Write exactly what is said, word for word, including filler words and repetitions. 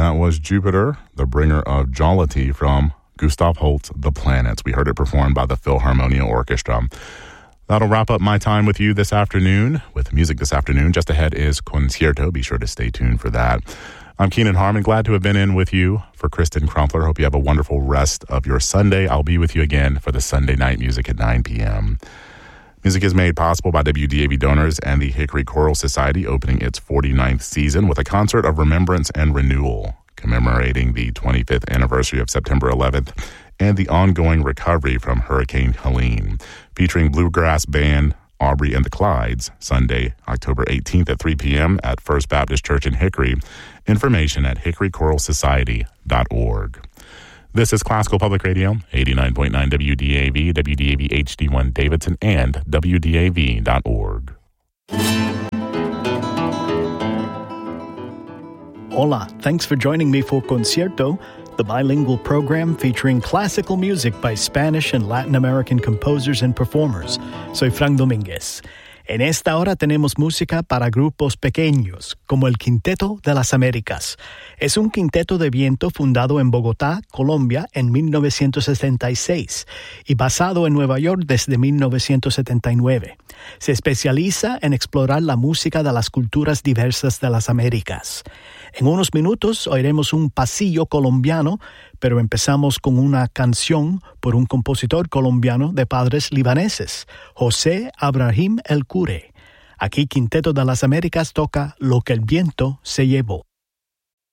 That was Jupiter, the bringer of jollity from Gustav Holst's The Planets. We heard it performed by the Philharmonia Orchestra. That'll wrap up my time with you this afternoon, with music this afternoon. Just ahead is Concierto. Be sure to stay tuned for that. I'm Keenan Harmon. Glad to have been in with you. For Kristen Crumpler, hope you have a wonderful rest of your Sunday. I'll be with you again for the Sunday night music at nine p.m. Music is made possible by W D A V donors and the Hickory Choral Society, opening its forty-ninth season with a concert of remembrance and renewal, commemorating the twenty-fifth anniversary of September eleventh and the ongoing recovery from Hurricane Helene, featuring bluegrass band Aubrey and the Clydes, Sunday, October eighteenth at three p.m. at First Baptist Church in Hickory. Information at hickory choral society dot org. This is Classical Public Radio, eighty-nine point nine W D A V, W D A V H D one Davidson, and W D A V dot org. Hola, thanks for joining me for Concierto, the bilingual program featuring classical music by Spanish and Latin American composers and performers. Soy Frank Domínguez. En esta hora tenemos música para grupos pequeños, como el Quinteto de las Américas. Es un quinteto de viento fundado en Bogotá, Colombia, en mil novecientos setenta y seis y basado en Nueva York desde mil novecientos setenta y nueve. Se especializa en explorar la música de las culturas diversas de las Américas. En unos minutos oiremos un pasillo colombiano, pero empezamos con una canción por un compositor colombiano de padres libaneses, José Abrahim El Cure. Aquí Quinteto de las Américas toca Lo que el viento se llevó.